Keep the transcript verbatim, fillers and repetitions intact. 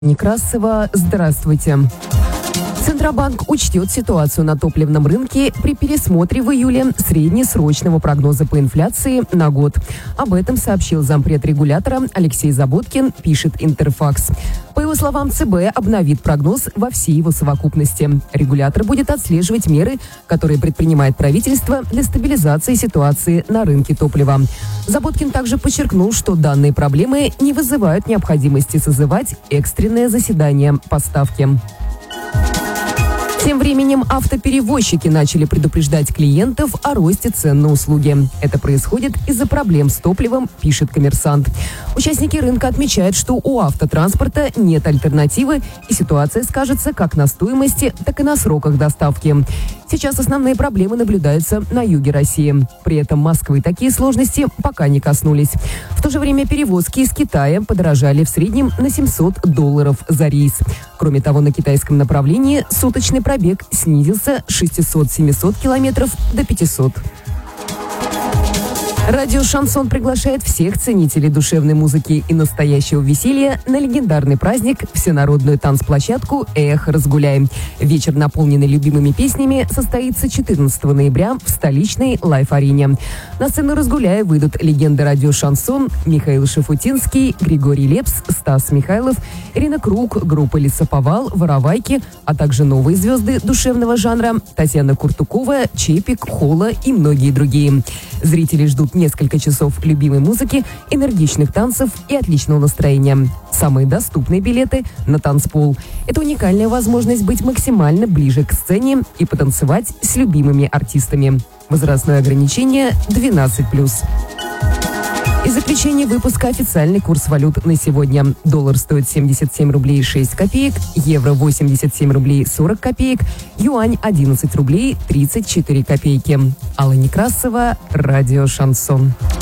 Некрасова, здравствуйте. Центробанк учтет ситуацию на топливном рынке при пересмотре в июле среднесрочного прогноза по инфляции на год. Об этом сообщил зампред регулятора Алексей Заботкин, пишет Интерфакс. По его словам, ЦБ обновит прогноз во всей его совокупности. Регулятор будет отслеживать меры, которые предпринимает правительство для стабилизации ситуации на рынке топлива. Заботкин также подчеркнул, что данные проблемы не вызывают необходимости созывать экстренное заседание по ставке. Тем временем автоперевозчики начали предупреждать клиентов о росте цен на услуги. Это происходит из-за проблем с топливом, пишет «Коммерсант». Участники рынка отмечают, что у автотранспорта нет альтернативы, и ситуация скажется как на стоимости, так и на сроках доставки. Сейчас основные проблемы наблюдаются на юге России. При этом Москвы такие сложности пока не коснулись. В то же время перевозки из Китая подорожали в среднем на семьсот долларов за рейс. Кроме того, на китайском направлении суточный пробег снизился с шестисот-семисот километров до пятисот. Радио «Шансон» приглашает всех ценителей душевной музыки и настоящего веселья на легендарный праздник – всенародную танцплощадку «Эх, разгуляй». Вечер, наполненный любимыми песнями, состоится четырнадцатого ноября в столичной лайф-арене. На сцену «Разгуляй» выйдут легенды радио «Шансон» Михаил Шафутинский, Григорий Лепс, Стас Михайлов, Ирина Круг, группа «Лесоповал», «Воровайки», а также новые звезды душевного жанра Татьяна Куртукова, Чепик, Хола и многие другие. Зрители ждут несколько часов любимой музыки, энергичных танцев и отличного настроения. Самые доступные билеты на танцпол. Это уникальная возможность быть максимально ближе к сцене и потанцевать с любимыми артистами. Возрастное ограничение двенадцать плюс. И заключение выпуска: официальный курс валют на сегодня. Доллар стоит семьдесят семь рублей шесть копеек, евро восемьдесят семь рублей сорок копеек, юань одиннадцать рублей тридцать четыре копейки. Алла Некрасова, радио «Шансон».